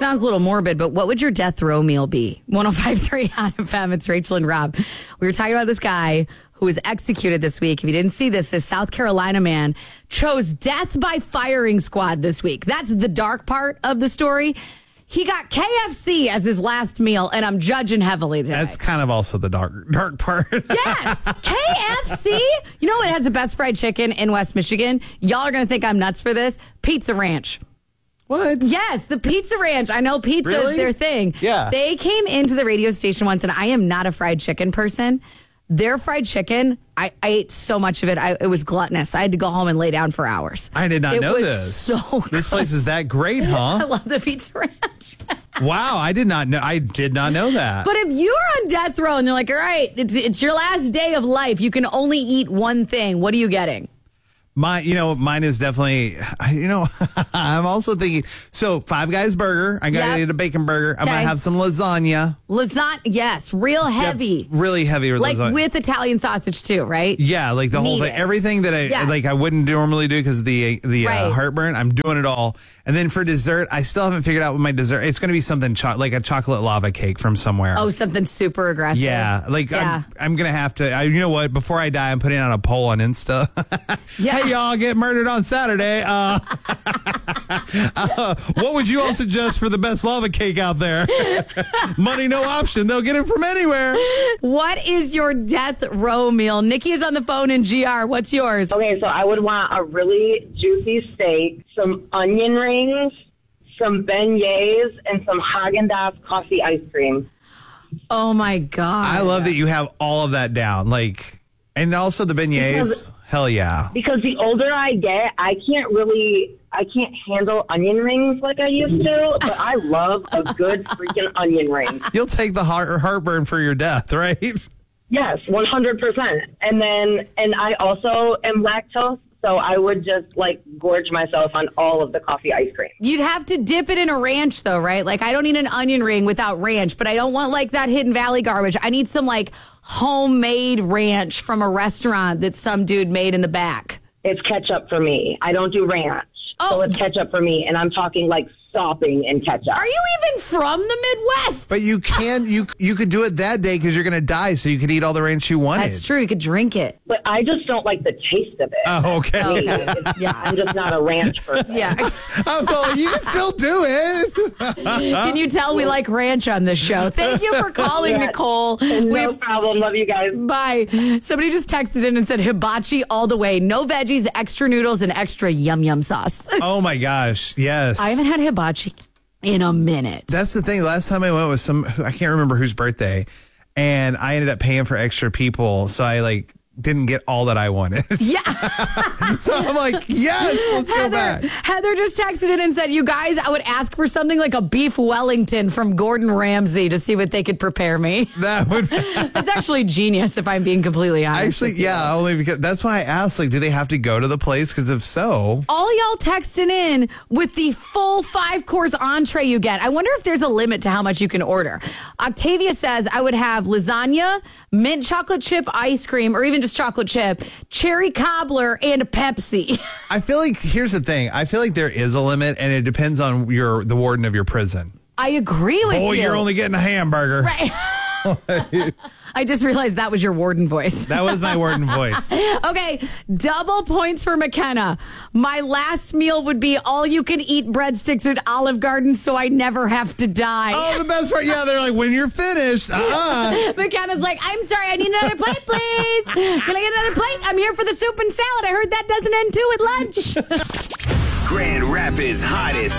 sounds a little morbid, but what would your death row meal be? 105.3 on FM. It's Rachel and Rob. We were talking about this guy who was executed this week. If you didn't see this South Carolina man chose death by firing squad this week. That's the dark part of the story. He got KFC as his last meal, and I'm judging heavily today. That's kind of also the dark part. Yes, KFC. You know what has the best fried chicken in West Michigan? Y'all are going to think I'm nuts for this. Pizza Ranch. What? Yes, the Pizza Ranch. I know pizza is their thing. Yeah. They came into the radio station once, and I am not a fried chicken person. Their fried chicken, I ate so much of it. It was gluttonous. I had to go home and lay down for hours. I did not know this. So good. This place is that great, huh? I love the Pizza Ranch. Wow, I did not know that. But if you're on death row and they're like, all right, it's your last day of life, you can only eat one thing. What are you getting? Mine is definitely, I'm also thinking, so Five Guys burger. I got to eat a bacon burger. I'm going to have some lasagna. Yes, real heavy. Really heavy lasagna. Like with Italian sausage too, right? Yeah, like the whole thing. Everything that I wouldn't normally do because of the heartburn. I'm doing it all. And then for dessert, I still haven't figured out what my dessert. It's going to be something like a chocolate lava cake from somewhere. Oh, something super aggressive. Yeah, I'm going to have to, you know what? Before I die, I'm putting out a poll on Insta. Yeah. Hey, y'all, get murdered on Saturday. What would you all suggest for the best lava cake out there? Money, no option. They'll get it from anywhere. What is your death row meal? Nikki is on the phone in GR. What's yours? Okay, so I would want a really juicy steak, some onion rings, some beignets, and some Haagen-Dazs coffee ice cream. Oh, my God. I love that you have all of that down. And also the beignets. Hell yeah. Because the older I get, I can't handle onion rings like I used to, but I love a good freaking onion ring. You'll take the heartburn for your death, right? Yes, 100%. And I also am lactose, so I would just gorge myself on all of the coffee ice cream. You'd have to dip it in a ranch though, right? I don't need an onion ring without ranch, but I don't want that Hidden Valley garbage. I need some homemade ranch from a restaurant that some dude made in the back. It's ketchup for me. I don't do ranch. So it's ketchup for me, and I'm talking sopping in ketchup. Are you even from the Midwest? But you could do it that day because you're going to die, so you could eat all the ranch you wanted. That's true. You could drink it. But I just don't like the taste of it. Oh, okay. I'm just not a ranch person. Yeah. I was all, you can still do it. Can you tell we like ranch on this show? Thank you for calling, Nicole. No problem. Love you guys. Bye. Somebody just texted in and said hibachi all the way. No veggies, extra noodles, and extra yum sauce. Oh, my gosh. Yes. I haven't had hibachi in a minute. That's the thing. Last time I went with I can't remember whose birthday, and I ended up paying for extra people, so I didn't get all that I wanted. Yeah. So I'm like, yes, let's go back. Heather just texted in and said, you guys, I would ask for something like a beef Wellington from Gordon Ramsay to see what they could prepare me. That would. That's actually genius if I'm being completely honest. Actually, yeah, only because that's why I asked, do they have to go to the place? Because if so. All y'all texting in with the full 5-course entree you get. I wonder if there's a limit to how much you can order. Octavia says, I would have lasagna, mint chocolate chip ice cream, or even just chocolate chip, cherry cobbler, and a Pepsi. I feel like, here's the thing. I feel like there is a limit, and it depends on the warden of your prison. I agree with you. Oh, you're only getting a hamburger. Right. I just realized that was your warden voice. That was my warden voice. Okay, double points for McKenna. My last meal would be all-you-can-eat breadsticks at Olive Garden so I never have to die. Oh, the best part. Yeah, they're like, when you're finished. McKenna's like, I'm sorry, I need another plate, please. Can I get another plate? I'm here for the soup and salad. I heard that doesn't end too at lunch. Grand Rapids' hottest